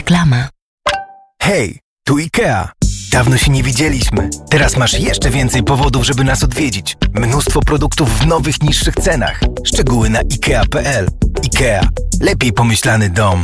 Reklama. Hej, tu IKEA. Dawno się nie widzieliśmy. Teraz masz jeszcze więcej powodów, żeby nas odwiedzić. Mnóstwo produktów w nowych, niższych cenach. Szczegóły na ikea.pl. IKEA. Lepiej pomyślany dom.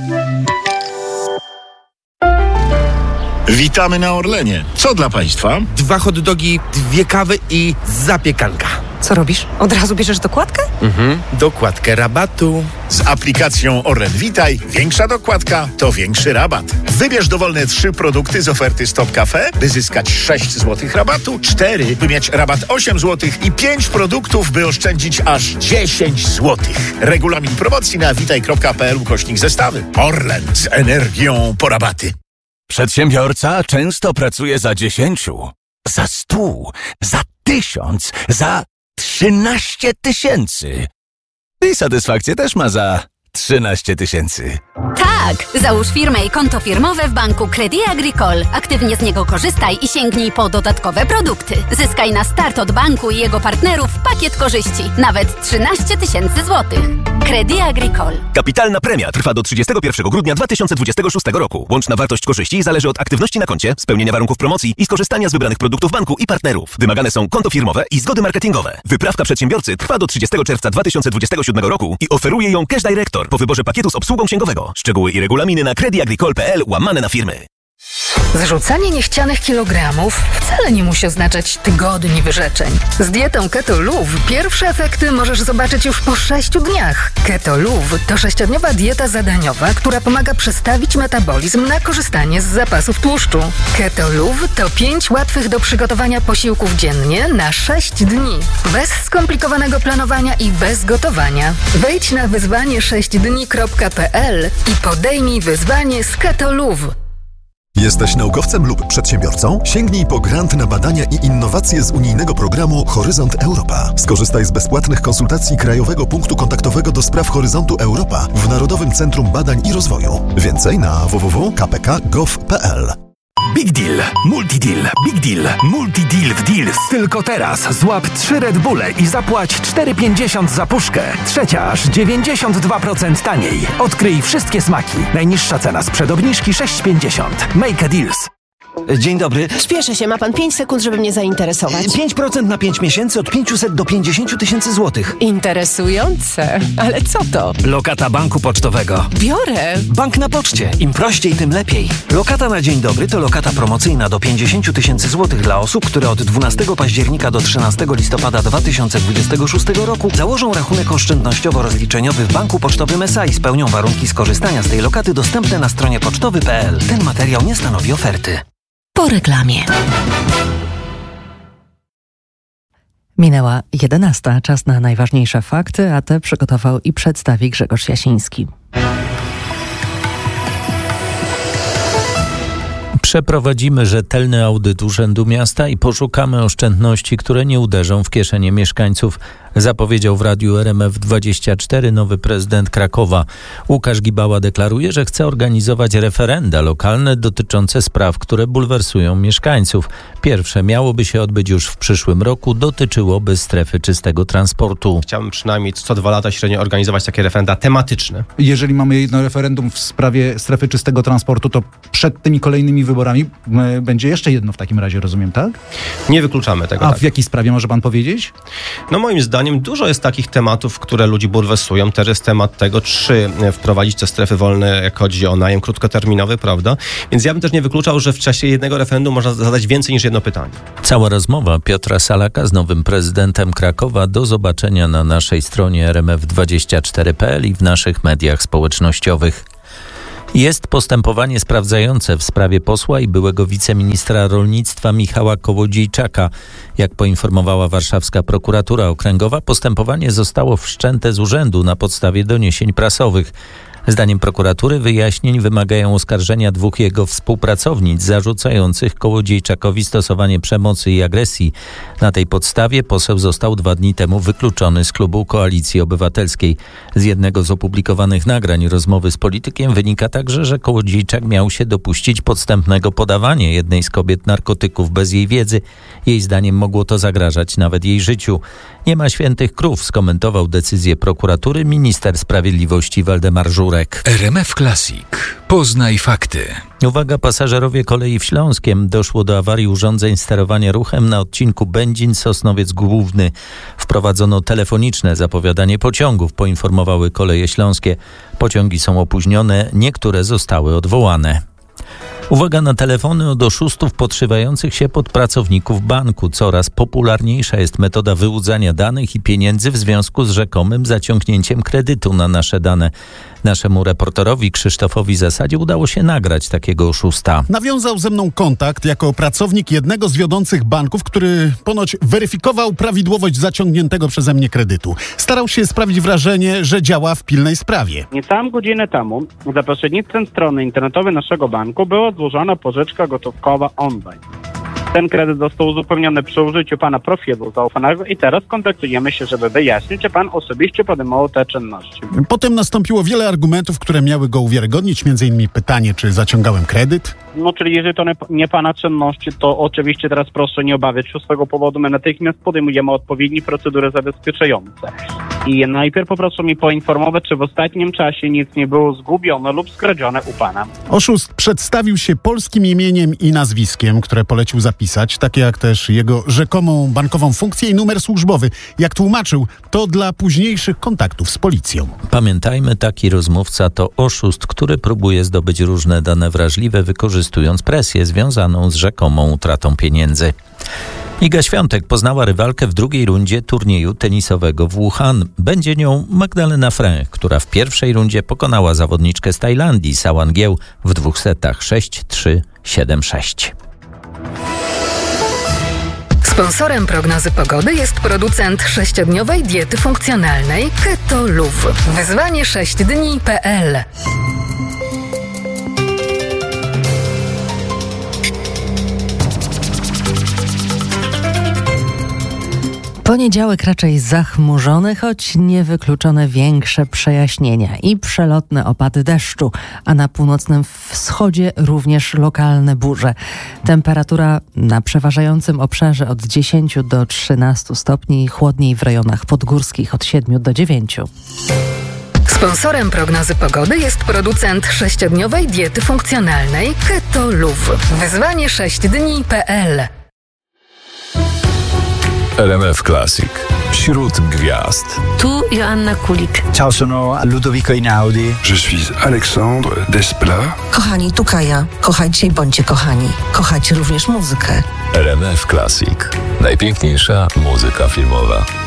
Witamy na Orlenie. Co dla Państwa? 2 hot dogi, 2 kawy i zapiekanka. Co robisz? Od razu bierzesz dokładkę? Dokładkę rabatu. Z aplikacją Orlen Witaj większa dokładka to większy rabat. Wybierz dowolne 3 produkty z oferty Stop Cafe, by zyskać 6 zł rabatu, 4, by mieć rabat 8 zł i 5 produktów, by oszczędzić aż 10 zł. Regulamin promocji na witaj.pl/zestawy. Orlen z energią po rabaty. Przedsiębiorca często pracuje za 10, za 100, za 1000, za 13 tysięcy. I satysfakcję też ma za 13 tysięcy. Tak! Załóż firmę i konto firmowe w banku Crédit Agricole. Aktywnie z niego korzystaj i sięgnij po dodatkowe produkty. Zyskaj na start od banku i jego partnerów pakiet korzyści. Nawet 13 tysięcy złotych. Crédit Agricole. Kapitalna premia trwa do 31 grudnia 2026 roku. Łączna wartość korzyści zależy od aktywności na koncie, spełnienia warunków promocji i skorzystania z wybranych produktów banku i partnerów. Wymagane są konto firmowe i zgody marketingowe. Wyprawka przedsiębiorcy trwa do 30 czerwca 2027 roku i oferuje ją Cash Director po wyborze pakietu z obsługą księgowego. Szczegóły i regulaminy na crediagricole.pl/na-firmy. Zrzucanie niechcianych kilogramów wcale nie musi oznaczać tygodni wyrzeczeń. Z dietą Keto Luv pierwsze efekty możesz zobaczyć już po 6 dniach. Keto Luv to 6-dniowa dieta zadaniowa, która pomaga przestawić metabolizm na korzystanie z zapasów tłuszczu. Keto Luv to 5 łatwych do przygotowania posiłków dziennie na 6 dni. Bez skomplikowanego planowania i bez gotowania. Wejdź na wyzwanie6dni.pl i podejmij wyzwanie z Keto Luv. Jesteś naukowcem lub przedsiębiorcą? Sięgnij po grant na badania i innowacje z unijnego programu Horyzont Europa. Skorzystaj z bezpłatnych konsultacji Krajowego Punktu Kontaktowego do spraw Horyzontu Europa w Narodowym Centrum Badań i Rozwoju. Więcej na www.kpk.gov.pl. Big Deal, Multi-Deal, Big Deal, Multi-Deal w Deals. Tylko teraz złap 3 Red Bulle i zapłać 4,50 za puszkę. Trzecia aż 92% taniej. Odkryj wszystkie smaki. Najniższa cena sprzed obniżki 6,50. Make a Deals. Dzień dobry. Spieszę się, ma pan 5 sekund, żeby mnie zainteresować. 5% na 5 miesięcy od 500 do 50 tysięcy złotych. Interesujące. Ale co to? Lokata banku pocztowego. Biorę. Bank na poczcie. Im prościej, tym lepiej. Lokata na dzień dobry to lokata promocyjna do 50 tysięcy złotych dla osób, które od 12 października do 13 listopada 2026 roku założą rachunek oszczędnościowo-rozliczeniowy w banku pocztowym SA i spełnią warunki skorzystania z tej lokaty dostępne na stronie pocztowy.pl. Ten materiał nie stanowi oferty. Po reklamie. Minęła 11. Czas na najważniejsze fakty, a te przygotował i przedstawi Grzegorz Jasiński. Przeprowadzimy rzetelny audyt Urzędu Miasta i poszukamy oszczędności, które nie uderzą w kieszenie mieszkańców, zapowiedział w radiu RMF24 nowy prezydent Krakowa. Łukasz Gibała deklaruje, że chce organizować referenda lokalne dotyczące spraw, które bulwersują mieszkańców. Pierwsze miałoby się odbyć już w przyszłym roku, dotyczyłoby strefy czystego transportu. Chciałbym przynajmniej co 2 lata średnio organizować takie referenda tematyczne. Jeżeli mamy jedno referendum w sprawie strefy czystego transportu, to przed tymi kolejnymi wyborami będzie jeszcze jedno w takim razie, rozumiem, tak? Nie wykluczamy tego. A w jakiej sprawie może pan powiedzieć? No moim zdaniem dużo jest takich tematów, które ludzi bulwersują. Też jest temat tego, czy wprowadzić te strefy wolne, jak chodzi o najem krótkoterminowy, prawda? Więc ja bym też nie wykluczał, że w czasie jednego referendum można zadać więcej niż jedno pytanie. Cała rozmowa Piotra Salaka z nowym prezydentem Krakowa do zobaczenia na naszej stronie rmf24.pl i w naszych mediach społecznościowych. Jest postępowanie sprawdzające w sprawie posła i byłego wiceministra rolnictwa Michała Kołodziejczaka. Jak poinformowała warszawska prokuratura okręgowa, postępowanie zostało wszczęte z urzędu na podstawie doniesień prasowych. Zdaniem prokuratury wyjaśnień wymagają oskarżenia 2 jego współpracownic zarzucających Kołodziejczakowi stosowanie przemocy i agresji. Na tej podstawie poseł został 2 dni temu wykluczony z klubu Koalicji Obywatelskiej. Z jednego z opublikowanych nagrań rozmowy z politykiem wynika także, że Kołodziejczak miał się dopuścić podstępnego podawania jednej z kobiet narkotyków bez jej wiedzy. Jej zdaniem mogło to zagrażać nawet jej życiu. Nie ma świętych krów, skomentował decyzję prokuratury minister sprawiedliwości Waldemar Żurek. wtorek. RMF Classic. Poznaj fakty. Uwaga, pasażerowie kolei w Śląskiem. Doszło do awarii urządzeń sterowania ruchem na odcinku Będzin-Sosnowiec Główny. Wprowadzono telefoniczne zapowiadanie pociągów, poinformowały Koleje Śląskie. Pociągi są opóźnione, niektóre zostały odwołane. Uwaga na telefony od oszustów podszywających się pod pracowników banku. Coraz popularniejsza jest metoda wyłudzania danych i pieniędzy w związku z rzekomym zaciągnięciem kredytu na nasze dane. Naszemu reporterowi Krzysztofowi Zasadzie udało się nagrać takiego oszusta. Nawiązał ze mną kontakt jako pracownik jednego z wiodących banków, który ponoć weryfikował prawidłowość zaciągniętego przeze mnie kredytu. Starał się sprawić wrażenie, że działa w pilnej sprawie. Niecałą godzinę temu za pośrednictwem strony internetowej naszego banku była złożona pożyczka gotówkowa online. Ten kredyt został uzupełniony przy użyciu pana profilu zaufanego i teraz kontaktujemy się, żeby wyjaśnić, czy pan osobiście podejmował te czynności. Potem nastąpiło wiele argumentów, które miały go uwiarygodnić, m.in. pytanie, czy zaciągałem kredyt. No, czyli jeżeli to nie pana czynności, to oczywiście teraz proszę nie obawiać się z tego powodu. My natychmiast podejmujemy odpowiednie procedury zabezpieczające. I najpierw poproszę mi poinformować, czy w ostatnim czasie nic nie było zgubione lub skradzione u pana. Oszust przedstawił się polskim imieniem i nazwiskiem, które polecił zapisać, takie jak też jego rzekomą bankową funkcję i numer służbowy. Jak tłumaczył, to dla późniejszych kontaktów z policją. Pamiętajmy, taki rozmówca to oszust, który próbuje zdobyć różne dane wrażliwe, wykorzystując presję związaną z rzekomą utratą pieniędzy. Iga Świątek poznała rywalkę w drugiej rundzie turnieju tenisowego w Wuhan. Będzie nią Magdalena Fręch, która w pierwszej rundzie pokonała zawodniczkę z Tajlandii, Sawan Gieł, w 2 setach 6-3, 7-6. Sponsorem prognozy pogody jest producent 6-dniowej diety funkcjonalnej Keto Luv. Wyzwanie 6dni.pl. Poniedziałek raczej zachmurzony, choć niewykluczone większe przejaśnienia i przelotne opady deszczu, a na północnym wschodzie również lokalne burze. Temperatura na przeważającym obszarze od 10 do 13 stopni, chłodniej w rejonach podgórskich od 7 do 9. Sponsorem prognozy pogody jest producent 6-dniowej diety funkcjonalnej Keto Luv. Wyzwanie 6dni.pl. RMF Classic. Wśród gwiazd. Tu Joanna Kulik. Ciao, sono Ludovico Einaudi. Je suis Alexandre Desplat. Kochani, tu Kaja. Kochajcie i bądźcie kochani. Kochajcie również muzykę. RMF Classic. Najpiękniejsza muzyka filmowa.